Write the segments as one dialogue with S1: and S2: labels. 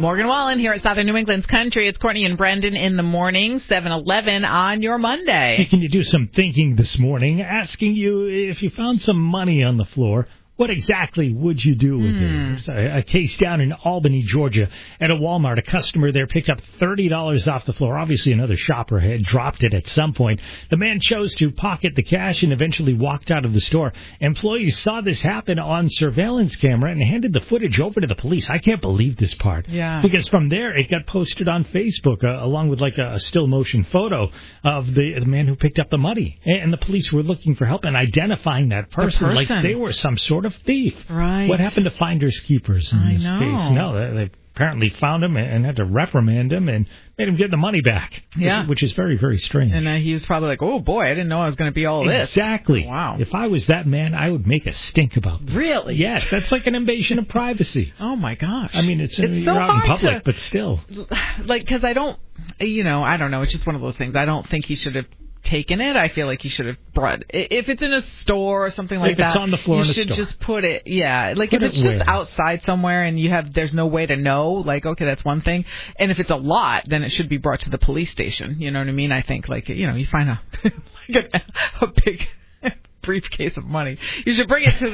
S1: Morgan Wallen here at Southern New England's Country. It's Courtney and Brendan in the morning, 7-11 on your Monday.
S2: Hey, can you do some thinking this morning? Asking you if you found some money on the floor, what exactly would you do with it? There's a case down in Albany, Georgia. At a Walmart, a customer there picked up $30 off the floor. Obviously, another shopper had dropped it at some point. The man chose to pocket the cash and eventually walked out of the store. Employees saw this happen on surveillance camera and handed the footage over to the police. I can't believe this part.
S1: Yeah.
S2: Because from there, it got posted on Facebook, along with like a still motion photo of the man who picked up the money. And the police were looking for help in identifying that person. Like they were some sort of thief.
S1: Right.
S2: What happened to finders keepers in this case? No, they apparently found him and had to reprimand him and made him get the money back.
S1: Yeah.
S2: Which is very, very strange.
S1: And he was probably like, oh, boy, I didn't know I was going to be all this.
S2: Exactly.
S1: Wow.
S2: If I was that man, I would make a stink about this.
S1: Really?
S2: Yes, that's like an invasion of privacy.
S1: Oh, my gosh.
S2: I mean, it's
S1: so
S2: you're out in
S1: hard
S2: public, but still.
S1: Like, because I don't know. It's just one of those things. I don't think he should have taken it. I feel like he should have brought it. If it's in a store or something like that,
S2: if it's on the floor
S1: you
S2: in the
S1: should
S2: store.
S1: just put it. Yeah, like
S2: Put
S1: if it's
S2: it
S1: just
S2: where?
S1: outside somewhere and there's no way to know. Like, okay, that's one thing. And if it's a lot, then it should be brought to the police station. You know what I mean? I think like you find a big briefcase of money. You should bring it to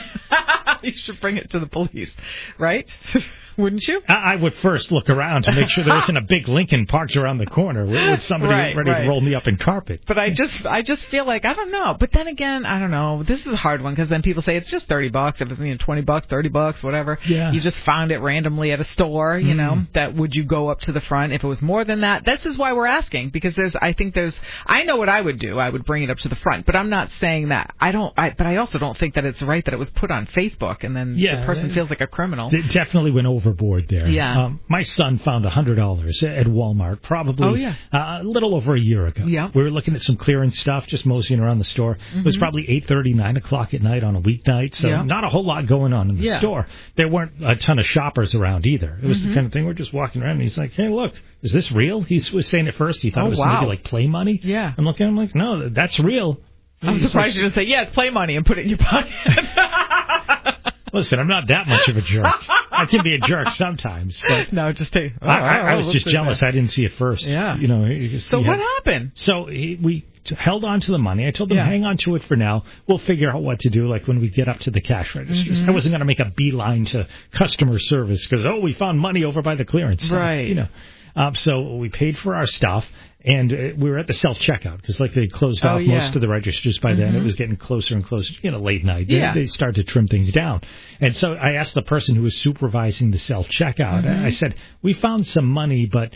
S1: the police, right? Wouldn't you?
S2: I would first look around to make sure there isn't a big Lincoln parked around the corner with somebody ready to roll me up in carpet.
S1: But I just feel like, I don't know. But then again, I don't know. This is a hard one because then people say it's just $30. If it's $20, $30, whatever.
S2: Yeah.
S1: You just found it randomly at a store, you know, that would you go up to the front? If it was more than that, this is why we're asking, because I know what I would do. I would bring it up to the front, but I'm not saying that. But I also don't think that it's right that it was put on Facebook and then the person feels like a criminal.
S2: It definitely went overboard there.
S1: Yeah.
S2: My son found $100 at Walmart probably a little over a year ago.
S1: Yeah.
S2: We were looking at some clearance stuff, just moseying around the store. It was probably 8:30, 9 o'clock at night on a weeknight, so not a whole lot going on in the store. There weren't a ton of shoppers around either. It was the kind of thing we're just walking around and he's like, hey, look, is this real? He was saying at first he thought it was maybe like play money.
S1: Yeah.
S2: I'm looking, I'm like, no, that's real.
S1: I'm surprised you didn't say, yeah, it's play money and put it in your pocket.
S2: Listen, I'm not that much of a jerk. I can be a jerk sometimes. But
S1: no, just take.
S2: I was just jealous. I didn't see it first.
S1: Yeah.
S2: So
S1: what happened?
S2: So we held on to the money. I told them, hang on to it for now. We'll figure out what to do, like when we get up to the cash registers. I wasn't going to make a beeline to customer service because, we found money over by the clearance.
S1: Right.
S2: So we paid for our stuff, and we were at the self-checkout because they closed off most of the registers by then. It was getting closer and closer, late night. They started to trim things down. And so I asked the person who was supervising the self-checkout, I said, we found some money, but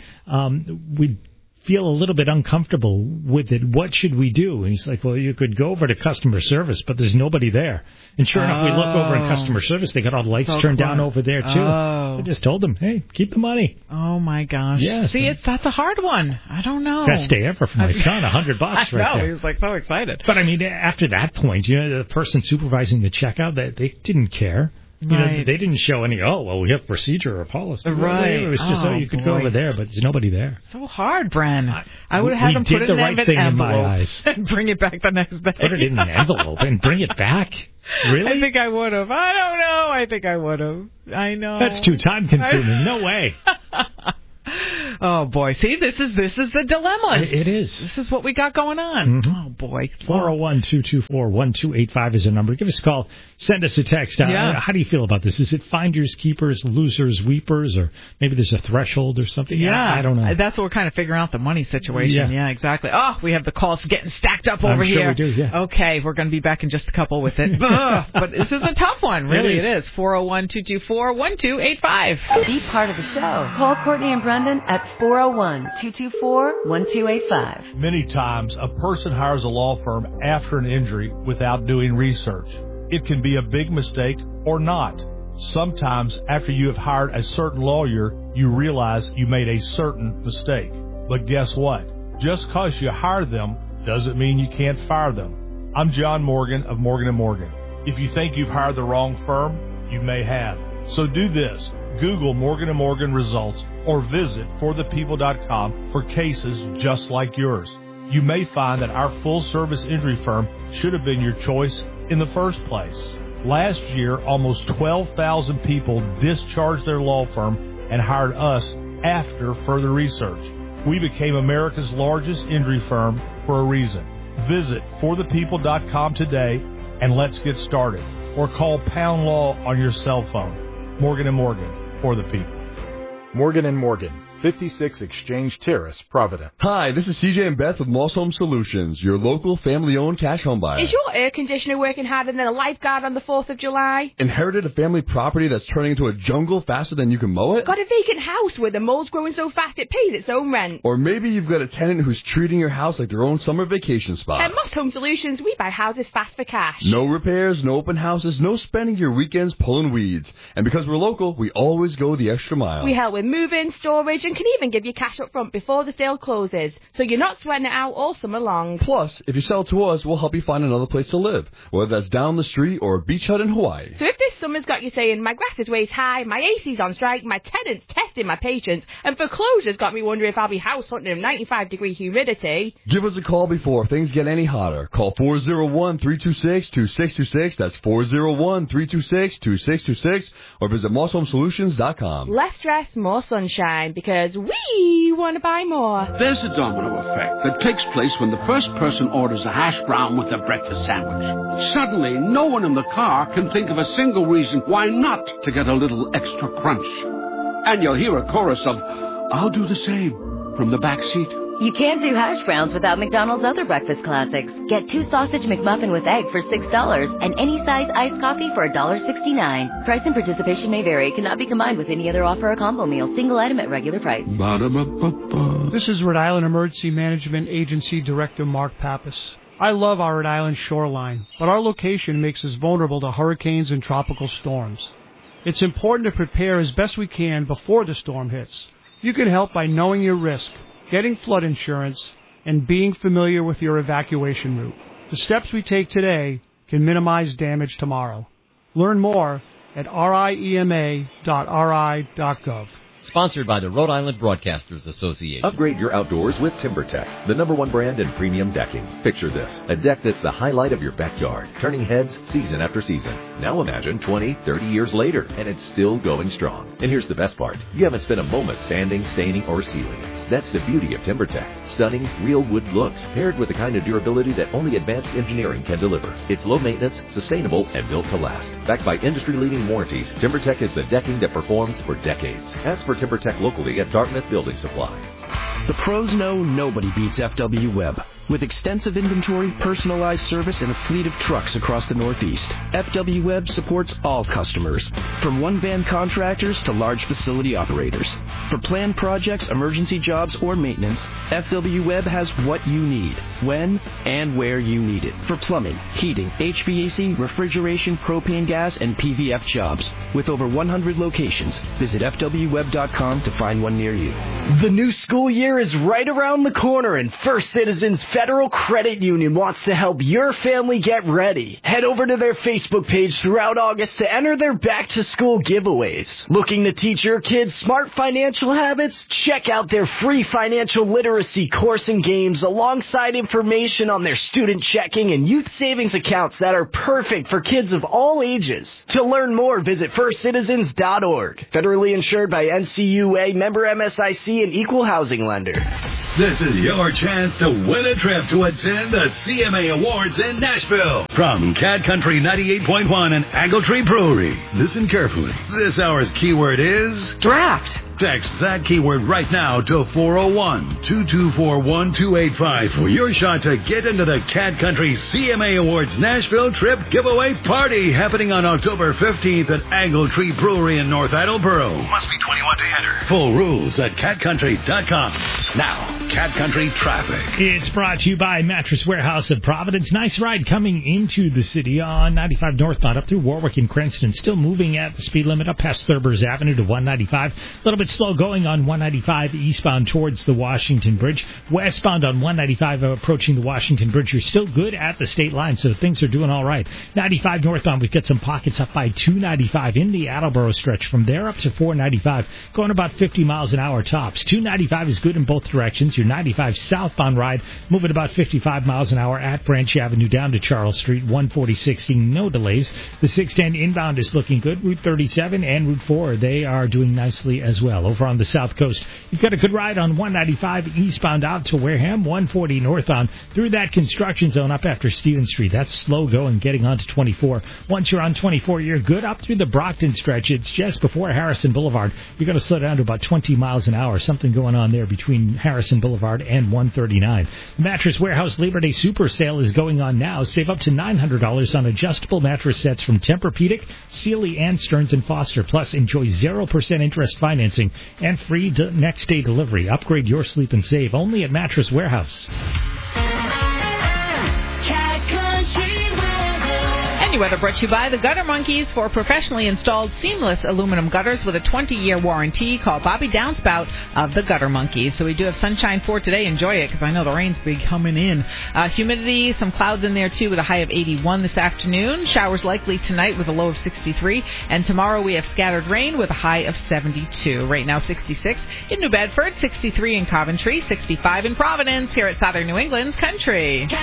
S2: we feel a little bit uncomfortable with it. What should we do? And he's like, well, you could go over to customer service, but there's nobody there. And sure enough, we look over in customer service. They got all the lights turned down over there, too. I just told them, hey, keep the money.
S1: Oh, my gosh.
S2: Yeah,
S1: see, that's a hard one. I don't know.
S2: Best day ever for my son, $100 right there.
S1: He was like so excited.
S2: But I mean, after that point, the person supervising the checkout, they didn't care. They didn't show any, we have procedure or policy.
S1: Right.
S2: It was just, you could go over there, but there's nobody there.
S1: So hard, Bren. I would have had them put it in an envelope
S2: in my eyes.
S1: and bring it back the next day.
S2: Put it in an envelope and bring it back? Really?
S1: I think I would have. I don't know. I think I would have. I know.
S2: That's too time consuming. No way.
S1: Oh, boy. See, this is the dilemma.
S2: It is.
S1: This is what we got going on. Oh, boy.
S2: 401-224-1285 is the number. Give us a call. Send us a text. How do you feel about this? Is it finders, keepers, losers, weepers, or maybe there's a threshold or something?
S1: Yeah.
S2: I don't know.
S1: That's what we're kind of figuring out, the money situation. Yeah, exactly. Oh, we have the calls getting stacked up over here.
S2: I'm sure we do, yeah.
S1: Okay, we're going to be back in just a couple with it. But this is a tough one. Really, it is. 401-224-1285.
S3: Be part of the show. Call Courtney and Brendan at 401-224-1285.
S4: Many times, a person hires a law firm after an injury without doing research. It can be a big mistake or not. Sometimes, after you have hired a certain lawyer, you realize you made a certain mistake. But guess what? Just because you hired them doesn't mean you can't fire them. I'm John Morgan of Morgan & Morgan. If you think you've hired the wrong firm, you may have. So do this. Google Morgan & Morgan results or visit forthepeople.com for cases just like yours. You may find that our full-service injury firm should have been your choice in the first place. Last year, almost 12,000 people discharged their law firm and hired us after further research. We became America's largest injury firm for a reason. Visit forthepeople.com today and let's get started. Or call Pound Law on your cell phone. Morgan & Morgan, for the people.
S5: Morgan & Morgan, 56 Exchange Terrace, Providence.
S6: Hi, this is CJ and Beth with Moss Home Solutions, your local family-owned cash home buyer.
S7: Is your air conditioner working harder than a lifeguard on the 4th of July?
S6: Inherited a family property that's turning into a jungle faster than you can mow it?
S7: Got a vacant house where the mold's growing so fast it pays its own rent?
S6: Or maybe you've got a tenant who's treating your house like their own summer vacation spot.
S7: At Moss Home Solutions, we buy houses fast for cash.
S6: No repairs, no open houses, no spending your weekends pulling weeds. And because we're local, we always go the extra mile.
S7: We help with move-in, storage, and can even give you cash up front before the sale closes, so you're not sweating it out all summer long.
S6: Plus, if you sell to us, we'll help you find another place to live, whether that's down the street or a beach hut in Hawaii.
S7: So if this summer's got you saying, my grass is waist high, my AC's on strike, my tenant's testing my patience, and foreclosure's got me wondering if I'll be house hunting in 95-degree humidity.
S6: Give us a call before things get any hotter. Call 401-326-2626. That's 401-326-2626. Or visit MossHomeSolutions.com.
S7: Less stress, more sunshine, because we want to buy more.
S8: There's a domino effect that takes place when the first person orders a hash brown with their breakfast sandwich. Suddenly, no one in the car can think of a single reason why not to get a little extra crunch. And you'll hear a chorus of, "I'll do the same," from the back seat.
S3: You can't do hash browns without McDonald's other breakfast classics. Get 2 sausage McMuffin with egg for $6 and any size iced coffee for $1.69. Price and participation may vary. Cannot be combined with any other offer or combo meal. Single item at regular price.
S8: Ba-da-ba-ba-ba.
S9: This is Rhode Island Emergency Management Agency Director Mark Pappas. I love our Rhode Island shoreline, but our location makes us vulnerable to hurricanes and tropical storms. It's important to prepare as best we can before the storm hits. You can help by knowing your risk, getting flood insurance, and being familiar with your evacuation route. The steps we take today can minimize damage tomorrow. Learn more at riema.ri.gov.
S10: Sponsored by the Rhode Island Broadcasters Association.
S11: Upgrade your outdoors with TimberTech, the #1 brand in premium decking. Picture this, a deck that's the highlight of your backyard, turning heads season after season. Now imagine 20, 30 years later, and it's still going strong. And here's the best part. You haven't spent a moment sanding, staining, or sealing it. That's the beauty of TimberTech. Stunning, real wood looks, paired with the kind of durability that only advanced engineering can deliver. It's low maintenance, sustainable, and built to last. Backed by industry-leading warranties, TimberTech is the decking that performs for decades. Ask for TimberTech locally at Dartmouth Building Supply.
S12: The pros know nobody beats FW Webb. With extensive inventory, personalized service, and a fleet of trucks across the Northeast, FW Webb supports all customers, from one-van contractors to large facility operators. For planned projects, emergency jobs, or maintenance, FW Webb has what you need, when and where you need it. For plumbing, heating, HVAC, refrigeration, propane gas, and PVF jobs. With over 100 locations, visit FWWeb.com to find one near you.
S13: The new school year is right around the corner, and First Citizens Federal Credit Union wants to help your family get ready. Head over to their Facebook page throughout August to enter their back-to-school giveaways. Looking to teach your kids smart financial habits? Check out their free financial literacy course and games alongside information on their student checking and youth savings accounts that are perfect for kids of all ages. To learn more, visit firstcitizens.org. Federally insured by NCUA, member MSIC, and equal housing lender.
S14: This is your chance to win a trip to attend the CMA Awards in Nashville. From Cat Country 98.1 and Angle Tree Brewery. Listen carefully. This hour's keyword is draft. Text that keyword right now to 401-224-1285 for your shot to get into the Cat Country CMA Awards Nashville Trip Giveaway Party happening on October 15th at Angle Tree Brewery in North Attleboro. Must be 21 to enter. Full rules at catcountry.com. Now, Cat Country traffic.
S2: It's brought to you by Mattress Warehouse of Providence. Nice ride coming into the city on 95 northbound up through Warwick and Cranston. Still moving at the speed limit up past Thurbers Avenue to 195. A little bit slow going on 195 eastbound towards the Washington Bridge. Westbound on 195 approaching the Washington Bridge. You're still good at the state line, so things are doing all right. 95 northbound, we've got some pockets up by 295 in the Attleboro stretch. From there up to 495, going about 50 miles an hour tops. 295 is good in both directions. Your 95 southbound ride moving about 55 miles an hour at Branch Avenue down to Charles Street. 140 seeing no delays. The 610 inbound is looking good. Route 37 and Route 4, they are doing nicely as well. well. Over on the South Coast, you've got a good ride on 195 eastbound out to Wareham, 140 northbound through that construction zone up after Stevens Street. That's slow going, getting onto 24. Once you're on 24, you're good up through the Brockton stretch. It's just before Harrison Boulevard. You're going to slow down to about 20 miles an hour. Something going on there between Harrison Boulevard and 139. The Mattress Warehouse Labor Day Super Sale is going on now. Save up to $900 on adjustable mattress sets from Tempur-Pedic, Sealy, and Stearns & Foster. Plus, enjoy 0% interest financing and free next-day delivery. Upgrade your sleep and save only at Mattress Warehouse.
S1: Weather brought to you by the Gutter Monkeys for professionally installed seamless aluminum gutters with a 20-year warranty. Call Bobby Downspout of the Gutter Monkeys. So we do have sunshine for today. Enjoy it because I know the rain's big coming in. Humidity, some clouds in there too with a high of 81 this afternoon. Showers likely tonight with a low of 63. And tomorrow we have scattered rain with a high of 72. Right now 66 in New Bedford, 63 in Coventry, 65 in Providence here at Southern New England's Country.